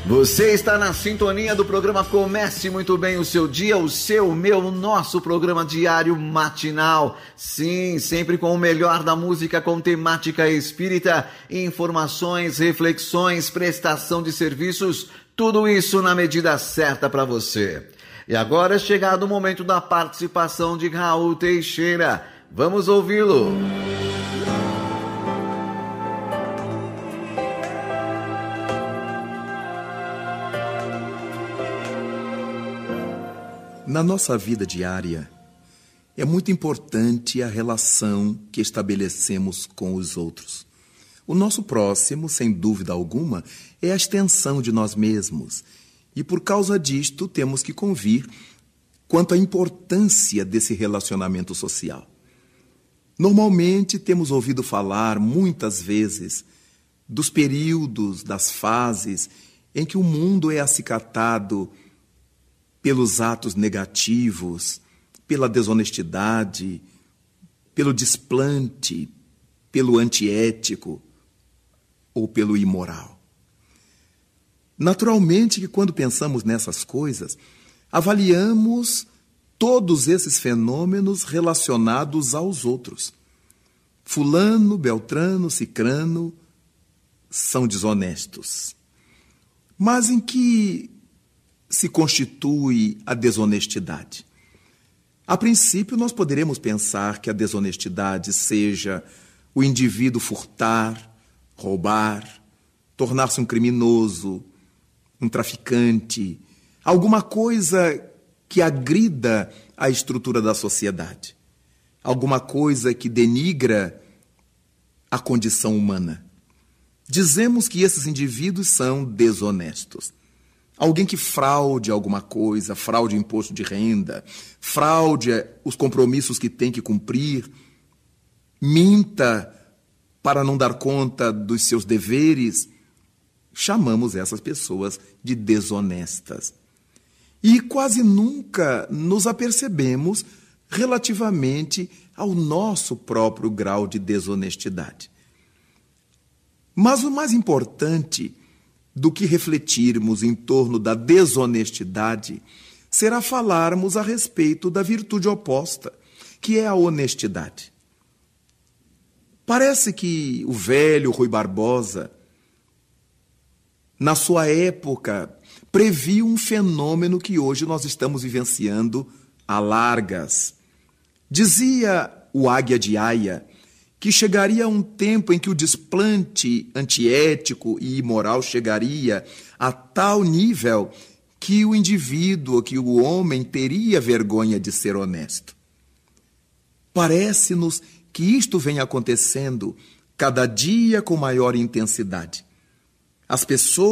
Você está na sintonia do programa Comece Muito Bem o Seu Dia, o seu, o meu, o nosso programa diário matinal. Sim, sempre com o melhor da música com temática espírita, informações, reflexões, prestação de serviços, tudo isso na medida certa para você. E agora é chegado o momento da participação de Raul Teixeira. Vamos ouvi-lo. Na nossa vida diária, é muito importante a relação que estabelecemos com os outros. O nosso próximo, sem dúvida alguma, é a extensão de nós mesmos. E por causa disto, temos que convir quanto à importância desse relacionamento social. Normalmente, temos ouvido falar, muitas vezes, dos períodos, das fases em que o mundo é acicatado pelos atos negativos, pela desonestidade, pelo desplante, pelo antiético ou pelo imoral. Naturalmente que quando pensamos nessas coisas, avaliamos todos esses fenômenos relacionados aos outros. Fulano, Beltrano, Cicrano são desonestos. Mas em que se constitui a desonestidade? A princípio, nós poderemos pensar que a desonestidade seja o indivíduo furtar, roubar, tornar-se um criminoso, um traficante, alguma coisa que agrida a estrutura da sociedade, alguma coisa que denigra a condição humana. Dizemos que esses indivíduos são desonestos. Alguém que fraude alguma coisa, fraude imposto de renda, fraude os compromissos que tem que cumprir, minta para não dar conta dos seus deveres, chamamos essas pessoas de desonestas. E quase nunca nos apercebemos relativamente ao nosso próprio grau de desonestidade. Mas o mais importante do que refletirmos em torno da desonestidade será falarmos a respeito da virtude oposta, que é a honestidade. Parece que o velho Rui Barbosa, na sua época, previu um fenômeno que hoje nós estamos vivenciando a largas. Dizia o Águia de Aia que chegaria um tempo em que o desplante antiético e imoral chegaria a tal nível que o indivíduo, que o homem teria vergonha de ser honesto. Parece-nos que isto vem acontecendo cada dia com maior intensidade. As pessoas